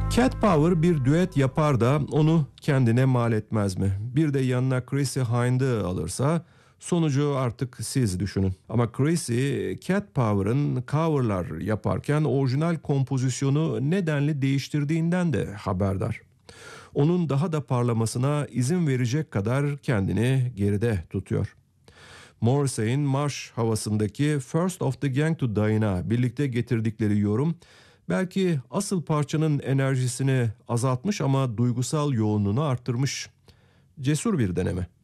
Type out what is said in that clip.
Cat Power bir düet yapar da onu kendine mal etmez mi? Bir de yanına Chrissie Hynde'ı alırsa sonucu artık siz düşünün. Ama Chrissie, Cat Power'ın coverlar yaparken orijinal kompozisyonu nedenli değiştirdiğinden de haberdar. Onun daha da parlamasına izin verecek kadar kendini geride tutuyor. Morrissey'in marş havasındaki First of the Gang to Die'na birlikte getirdikleri yorum belki asıl parçanın enerjisini azaltmış ama duygusal yoğunluğunu arttırmış. Cesur bir deneme.